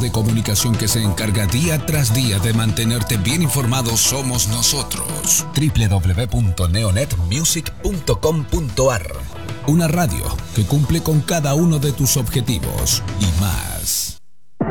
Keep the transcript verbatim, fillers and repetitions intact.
de comunicación que se encarga día tras día de mantenerte bien informado somos nosotros. doble u doble u doble u punto neonet music punto com punto a r. Una radio que cumple con cada uno de tus objetivos y más.